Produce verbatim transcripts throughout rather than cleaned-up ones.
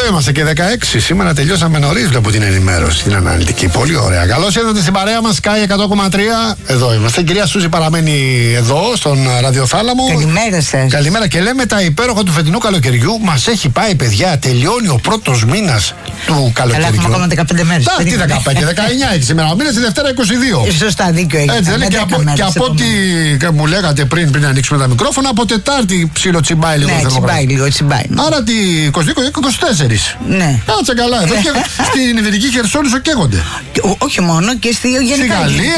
Εδώ είμαστε και δεκαέξι. Σήμερα τελειώσαμε νωρίς, βλέπω την ενημέρωση, την αναλυτική. Πολύ ωραία. Καλώς ήρθατε στην παρέα μας, Sky εκατό κόμμα τρία. Εδώ είμαστε. Η κυρία Σούζη παραμένει εδώ, στον ραδιοθάλαμο. Καλημέρα σας. Καλημέρα. Και λέμε τα υπέροχα του φετινού καλοκαιριού. Μας έχει πάει, παιδιά, τελειώνει ο πρώτος μήνας του καλοκαιριού. Αλλά έχουμε ακόμα δεκαπέντε μέρες. Τι δεκαπέντε, δεκαεννιά έχει σήμερα. Ο μήνας τη Δευτέρα είκοσι δύο. Σωστά, δίκιο έχει. Έτσι, και από, και από ό,τι μου λέγατε πριν, πριν ανοίξουμε τα μικρόφωνα, από Τετάρτη ψιλοτσιμπάει λίγο. Ναι, τσιμπάει λίγο, τσιμπάει. Άρα τη είκοσι δύο και είκοσι τέσσερα. Ναι. Κάτσε καλά. Εδώ και στην Ιδρυτική Χερσόνησο καίγονται. Όχι μόνο και στη γενικά. Στη Γαλλία,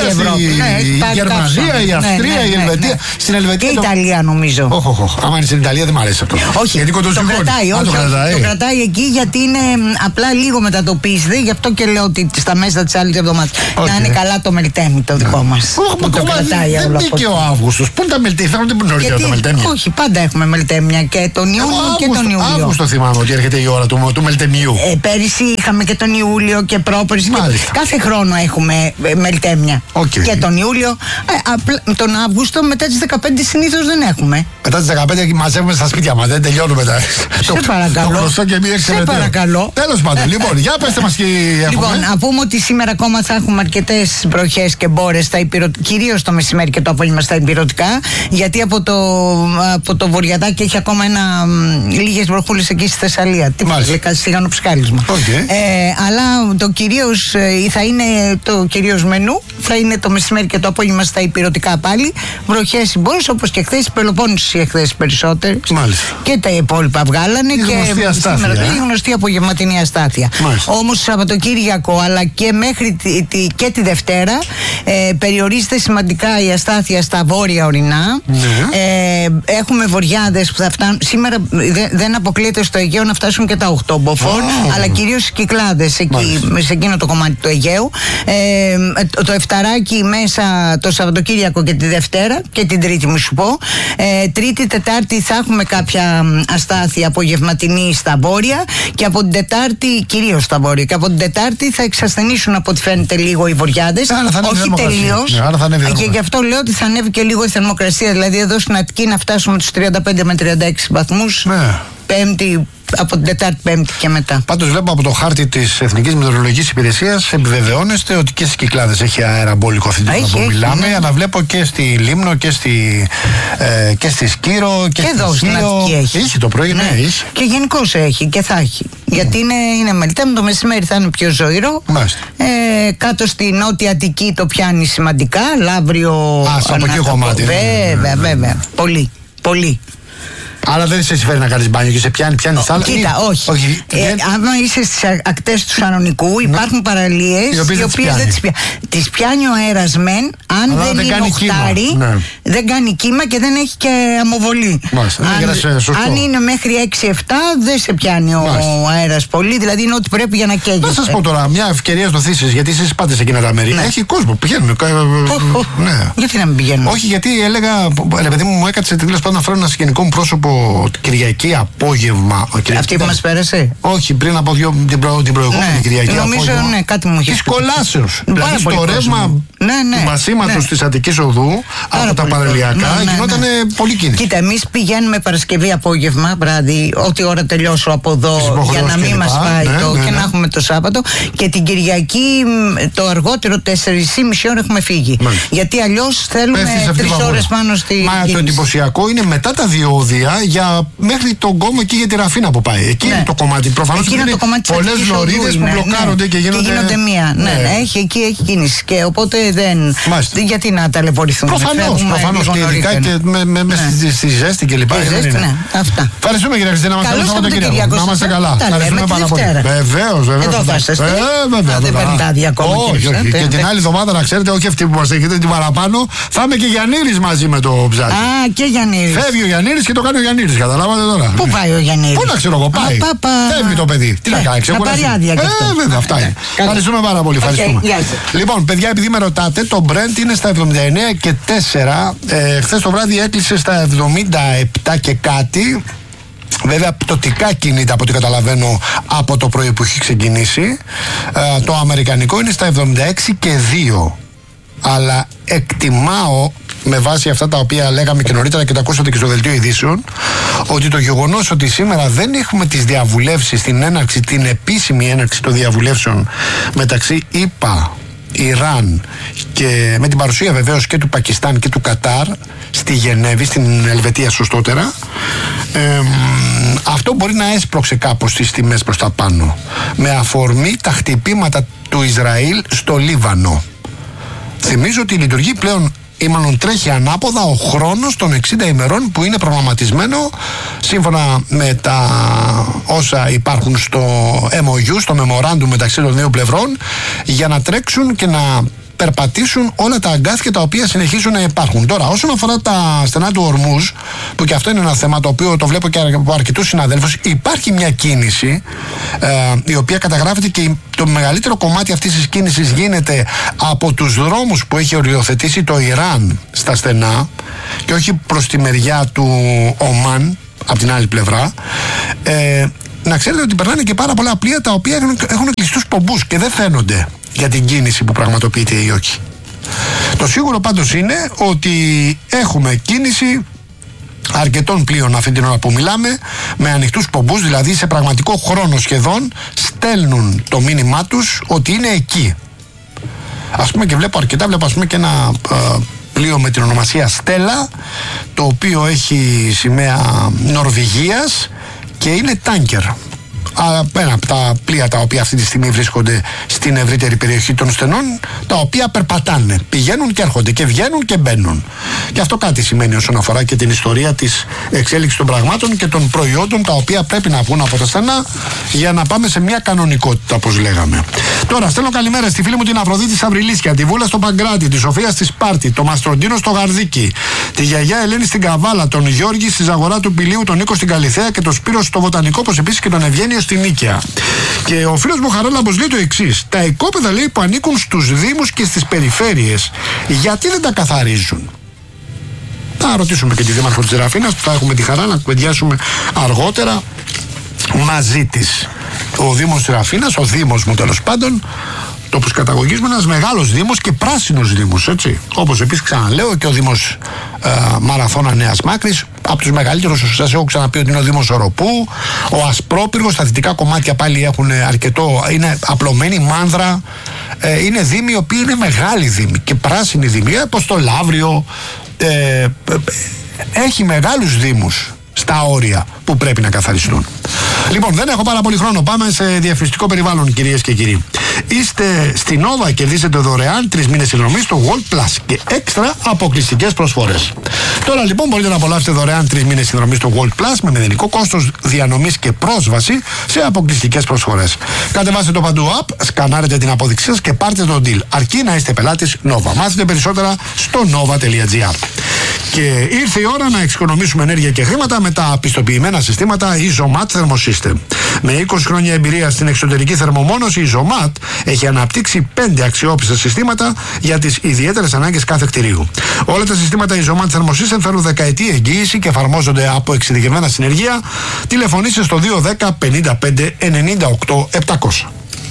στη Γερμανία, η Αυστρία, η Ελβετία. Στην Ελβετία. Και η Ιταλία νομίζω. Όχι, όχι. Άμα είναι στην Ιταλία δεν μου αρέσει αυτό. Όχι, γιατί το κρατάει. Α, όχι, το κρατάει. Το κρατάει εκεί γιατί είναι απλά λίγο μετατοπίζεται. Γι' αυτό και λέω ότι στα μέσα τη άλλη εβδομάδα να είναι καλά το μελτέμι το δικό μα. Όχι, το κρατάει. Δεν μπήκε ο Αύγουστος. Πού είναι τα μελτέμια, θέλω να την νωρίτερα τα μελτέμια. Όχι, πάντα έχουμε μελτέμια και τον Ιούλιο και τον Ιούλιο. Αύγουστο θυμάμαι ότι έρχεται η ώρα του μελτεμιού. Ε, πέρυσι είχαμε και τον Ιούλιο και πρόπερσι. Και κάθε χρόνο έχουμε μελτέμια. Okay. Και τον Ιούλιο. Ε, απλά, τον Αύγουστο μετά τις δεκαπέντε συνήθως δεν έχουμε. Μετά τις δεκαπέντε μαζεύουμε στα σπίτια μας. Δεν τελειώνουμε τα. Σε παρακαλώ. Το γνωστό και μία Σε παρακαλώ. Τέλος πάντων, λοιπόν, για πέστε μας και. Λοιπόν, να πούμε ότι σήμερα ακόμα θα έχουμε αρκετές βροχές και μπόρες, κυρίως το μεσημέρι και το απόγευμα στα υπηρετικά. Γιατί από το, από το βορειαδάκι έχει ακόμα ένα, λίγες βροχούλες εκεί στη Θεσσαλία. Τι μας λέει, σιγανό ψυχάλισμα. Okay. Ε, αλλά το κυρίως θα είναι το κυρίως μενού, θα είναι το μεσημέρι και το απόγευμα στα υπηρετικά πάλι. Βροχές συμπόρες όπως και χθες, Πελοπόννησος είχε χθες περισσότερες. Και τα υπόλοιπα βγάλανε. Η και αστάθεια, σήμερα ε? η γνωστή απογευματινή αστάθεια. Όμως Σαββατοκύριακο αλλά και μέχρι τη, τη, και τη Δευτέρα ε, περιορίζεται σημαντικά η αστάθεια στα βόρεια ορεινά. Ναι. Ε, έχουμε βοριάδες που θα φτάνουν. Σήμερα δε, δεν αποκλείεται στο Αιγαίο να φτάσουν και τα οκτώ μποφόρ, oh. αλλά κυρίως οι Κυκλάδες εκεί, σε εκείνο το κομμάτι του Αιγαίου. Ε, το, το Εφταράκι μέσα το Σαββατοκύριακο και τη Δευτέρα και την Τρίτη, μη σου πω. Ε, τρίτη, Τετάρτη θα έχουμε κάποια αστάθεια απογευματινή στα βόρεια και από την Τετάρτη, κυρίως στα βόρεια, και από την Τετάρτη θα εξασθενήσουν από ό,τι φαίνεται λίγο οι βοριάδες. Όχι τελείως. Ναι, και γι' αυτό λέω ότι θα ανέβει και λίγο η θερμοκρασία. Δηλαδή εδώ στην Αττική να φτάσουμε τους τριάντα πέντε με τριάντα έξι βαθμούς. Ναι. Πέμπτη, από την Τετάρτη, Πέμπτη και μετά. Πάντως βλέπω από το χάρτη της Εθνικής Μετεωρολογικής Υπηρεσίας επιβεβαιώνεστε ότι και στις Κυκλάδες έχει αέρα μπόλικο αυτή τη φορά που μιλάμε. Ναι. Αλλά βλέπω και στη Λίμνο και στη, ε, και στη Σκύρο και, και στη εδώ στην Αττική έχει. Είχε το πρωί, ναι, ναι είχε. Και γενικώς έχει και θα έχει. Mm. Γιατί είναι, είναι μελτέμ, το μεσημέρι θα είναι πιο ζωηρό. Ε, κάτω στη Νότια Αττική το πιάνει σημαντικά. Λαύριο. Α, στο από εκεί κομμάτι. Βέβαια, ναι, βέβαια. Ναι. Πολύ, πολύ. Άρα δεν σε συμφέρει να κάνεις μπάνιο και σε πιάνει, πιάνει θάλασσα. Κοίτα, όχι. όχι. Ε, ε, άμα είσαι στις ακτές του Σαλονικού, υπάρχουν παραλίες οι οποίες δεν τις πιάνει. Τις πιάνει ο αέρας μεν, αν αλλά δεν, δεν είναι οχτάρι, ναι. δεν κάνει κύμα και δεν έχει και αμοβολή. Μάλιστα, αν, αν είναι μέχρι έξι εφτά, δεν σε πιάνει ο αέρας πολύ, δηλαδή είναι ό,τι πρέπει για να καίγεσαι. Να σας πω τώρα, μια ευκαιρία στο θύσεις, γιατί εσείς πάτε σε εκείνα τα μέρη. Ναι. Έχει κόσμο που πηγαίνουν. Ναι. Γιατί να μην πηγαίνουν. Όχι, γιατί έλεγα, ρε παιδί μου, μου έκατσε τέλος πάντων να φέρω ένα συγγενικό μου πρόσωπο Κυριακή απόγευμα. Αυτή που μας πέρασε. Όχι, πριν από δύο, την, προ, την προηγούμενη ναι, Κυριακή. Νομίζω, απόγευμα. Ναι, κάτι μου είχε Τη κολάσεως. Δηλαδή στο ρεύμα ναι, ναι, του μασήματος ναι. της Αττικής Οδού από τα παραλιακά ναι, ναι, γινόταν ναι. πολύ κίνηση. Κοίτα, εμείς πηγαίνουμε Παρασκευή απόγευμα, βράδυ, ό,τι ώρα τελειώσω από εδώ, για να μην μας πάει ναι, το ναι, ναι, και ναι. να έχουμε το Σάββατο. Και την Κυριακή το αργότερο τέσσερις και μισή ώρα έχουμε φύγει. Ναι. Γιατί αλλιώς θέλουμε τρεις ώρες πάνω στη. Μα το εντυπωσιακό είναι μετά τα διόδια για μέχρι τον κόμμα εκεί για τη Ραφίνα που πάει. Εκεί ναι. είναι το κομμάτι. Προφανώς είναι πολλές λωρίδες που μπλοκάρονται ναι. και γίνονται. Και γίνονται μία. Ναι, ναι. Έχει, εκεί έχει κίνηση. Και οπότε δεν. Μάλιστα. Γιατί να ταλαιπωρηθούμε. Προφανώς. Προφανώς και ειδικά και με, με, ναι. με στη ζέστη κλπ. Ναι. Αυτά. Ευχαριστούμε κύριε Χριστίνα. Να είμαστε καλά. Ευχαριστούμε πάρα πολύ. Βεβαίως, βεβαίως. Εδώ θα είστε. Δεν παίρνει άδεια ακόμα. Όχι, όχι. Και την άλλη εβδομάδα να ξέρετε, όχι αυτή που μας έχετε την παραπάνω, θα είμαι και Γιαννήρης μαζί με το ψάκι. Α, και Γιαννήρης. Φεύγει ο Γιαννήρης και το κάνει ο Γιαννήρης. Καταλάβατε τώρα. Πού πάει ο Γιαννήρης? Πού να ξέρω εγώ, πάει. Α, πα, πα. Φεύγει το παιδί. Τι να κάνει, ξεκουράζει. Να πάρει άδεια και αυτό. Ε, βέβαια, αυτά είναι. Ευχαριστούμε πάρα πολύ. Ευχαριστούμε. Λοιπόν, παιδιά, επειδή με ρωτάτε, το Brent είναι στα εβδομήντα εννέα και τέσσερα. Ε, χθες το βράδυ έκλεισε στα εβδομήντα επτά και κάτι. Βέβαια πτωτικά κινείται από ό,τι καταλαβαίνω από το πρωί που έχει ξεκινήσει. Ε, το αμερικανικό είναι στα εβδομήντα έξι και δύο. Αλλά εκτιμάω με βάση αυτά τα οποία λέγαμε και νωρίτερα και τα ακούσατε και στο δελτίο ειδήσεων, ότι το γεγονός ότι σήμερα δεν έχουμε τις διαβουλεύσεις, την έναρξη, την επίσημη έναρξη των διαβουλεύσεων μεταξύ ΗΠΑ, Ιράν και με την παρουσία βεβαίως και του Πακιστάν και του Κατάρ στη Γενέβη, στην Ελβετία σωστότερα, ε, αυτό μπορεί να έσπρωξε κάπως τις τιμές προς τα πάνω, με αφορμή τα χτυπήματα του Ισραήλ στο Λίβανο. Θυμίζω ότι λειτουργεί πλέον ή μάλλον τρέχει ανάποδα ο χρόνος των εξήντα ημερών που είναι προγραμματισμένο σύμφωνα με τα όσα υπάρχουν στο εμ ο γιου, στο memorandum μεταξύ των δύο πλευρών, για να τρέξουν και να περπατήσουν όλα τα αγκάθια τα οποία συνεχίζουν να υπάρχουν. Τώρα, όσον αφορά τα στενά του Ορμούζ, που και αυτό είναι ένα θέμα το οποίο το βλέπω και από αρκετούς συναδέλφους, υπάρχει μια κίνηση ε, η οποία καταγράφεται και το μεγαλύτερο κομμάτι αυτής της κίνησης γίνεται από τους δρόμους που έχει οριοθετήσει το Ιράν στα στενά και όχι προς τη μεριά του Ομάν, από την άλλη πλευρά. Ε, να ξέρετε ότι περνάνε και πάρα πολλά πλοία τα οποία έχουν, έχουν κλειστούς πομπούς και δεν φαίνονται για την κίνηση που πραγματοποιείται ή όχι. Το σίγουρο πάντως είναι ότι έχουμε κίνηση αρκετών πλοίων αυτή την ώρα που μιλάμε, με ανοιχτούς πομπούς, δηλαδή σε πραγματικό χρόνο σχεδόν στέλνουν το μήνυμά τους ότι είναι εκεί. Ας πούμε, και βλέπω αρκετά, βλέπω ας πούμε και ένα ε, πλοίο με την ονομασία Στέλλα, το οποίο έχει σημαία Νορβηγίας και είναι τάνκερ. Ένα από τα πλοία τα οποία αυτή τη στιγμή βρίσκονται στην ευρύτερη περιοχή των στενών, τα οποία περπατάνε, πηγαίνουν και έρχονται και βγαίνουν και μπαίνουν. Και αυτό κάτι σημαίνει όσον αφορά και την ιστορία της εξέλιξης των πραγμάτων και των προϊόντων τα οποία πρέπει να βγουν από τα στενά για να πάμε σε μια κανονικότητα, όπως λέγαμε. Τώρα στέλνω καλημέρα στη φίλη μου την Αφροδίτη Σαβριλίσια, τη Βούλα στο Παγκράτη, τη Σοφία στη Σπάρτη, το Μαστροντίνο στο Γαρδίκι, τη Γιαγιά Ελένη στην Καβάλα, τον Γιώργη στη Ζαγορά του Πηλίου, τον Νίκο στην Καλιθέα και τον Σπύρο στο Βοτανικό, όπως επίσης και τον Ευγένιο στην Νίκαια. Και ο φίλος μου Χαράλαμπος λέει το εξής: τα οικόπεδα, λέει, που ανήκουν στους δήμους και στις περιφέρειες, γιατί δεν τα καθαρίζουν? Θα ρωτήσουμε και τη δήμαρχο της Ραφίνας, που θα έχουμε τη χαρά να κουβεντιάσουμε αργότερα μαζί της. Ο Δήμος της Ραφίνας, ο Δήμος μου τέλος πάντων, τόπος καταγωγής μου, ένας μεγάλος δήμος και πράσινος δήμος, έτσι. Όπως επίσης ξαναλέω και ο Δήμος ε, Μαραθώνα Νέας Μάκρης, από τους μεγαλύτερους, σας έχω ξαναπεί ότι είναι ο Δήμος Οροπού, ο Ασπρόπυργος, τα δυτικά κομμάτια πάλι έχουν αρκετό, είναι απλωμένη Μάνδρα, ε, είναι δήμοι οι οποίοι είναι μεγάλοι δήμοι και πράσινοι δήμοι, όπως το Λαύριο, ε, ε, έχει μεγάλους δήμους στα όρια που πρέπει να καθαριστούν. Λοιπόν, δεν έχω πάρα πολύ χρόνο. Πάμε σε διαφημιστικό περιβάλλον, κυρίες και κύριοι. Είστε στην Nova, κερδίσετε δωρεάν τρεις μήνες συνδρομής στο Gold Plus και έξτρα αποκλειστικές προσφορές. Τώρα λοιπόν μπορείτε να απολαύσετε δωρεάν τρεις μήνες συνδρομής στο Gold Plus με μηδενικό κόστος διανομής και πρόσβαση σε αποκλειστικές προσφορές. Κατεβάστε το παντού app, σκανάρετε την απόδειξή σας και πάρτε το deal. Αρκεί να είστε πελάτης Nova. Μάθετε περισσότερα στο nova τελεία gr. Και ήρθε η ώρα να εξοικονομήσουμε ενέργεια και χρήματα με τα πιστοποιημένα συστήματα Isomat Thermosystem. Με είκοσι χρόνια εμπειρία στην εξωτερική θερμομόνωση, η Isomat έχει αναπτύξει πέντε αξιόπιστα συστήματα για τις ιδιαίτερες ανάγκες κάθε κτηρίου. Όλα τα συστήματα Isomat Thermosystem φέρουν δεκαετή εγγύηση και εφαρμόζονται από εξειδικευμένα συνεργεία. Τηλεφωνήστε στο δύο ένα μηδέν πενήντα πέντε ενενήντα οκτώ επτακόσια.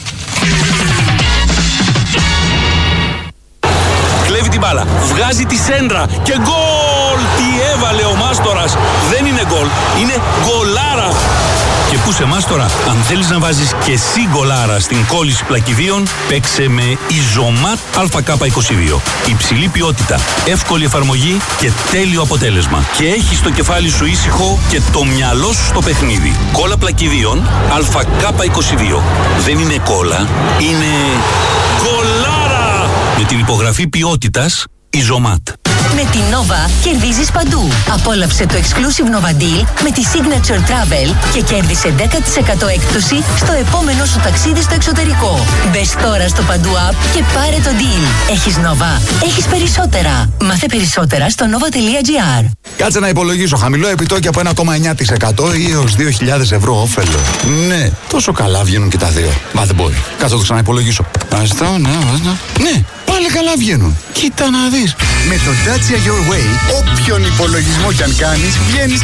Κλέβει την μπάλα, βγάζει τη σέντρα και γκολ! Τι έβαλε ο Μάστορας! Δεν είναι γκολ, είναι γκολάρα! Και πού σε Μάστορα, αν θέλεις να βάζεις και εσύ γκολάρα στην κόλληση πλακιδίων, παίξε με Isomat Α K είκοσι δύο. Υψηλή ποιότητα, εύκολη εφαρμογή και τέλειο αποτέλεσμα. Και έχεις το κεφάλι σου ήσυχο και το μυαλό σου στο παιχνίδι. Κόλλα πλακιδίων Α K είκοσι δύο. Δεν είναι κόλλα, είναι γκολάρα! Με την υπογραφή ποιότητας Isomat. Με την Nova κερδίζεις παντού. Απόλαυσε το exclusive Nova Deal με τη Signature Travel και κέρδισε δέκα τοις εκατό έκπτωση στο επόμενο σου ταξίδι στο εξωτερικό. Μπες τώρα στο παντού app και πάρε το deal. Έχεις Nova, έχεις περισσότερα. Μάθε περισσότερα στο nova τελεία gr. Κάτσε να υπολογίσω. Χαμηλό επιτόκιο από ένα κόμμα εννιά τοις εκατό ή έως δύο χιλιάδες ευρώ όφελο. Ναι, τόσο καλά βγαίνουν και τα δύο. Μα δεν μπορεί. Κάτσε να το ξαναυπολογίσω. Αστό, ναι, ναι. Ναι, πάλι καλά βγαίνουν. Κοίτα να δεις. Με το Dacia Your Way, όποιον υπολογισμό κι αν κάνεις, βγαίνεις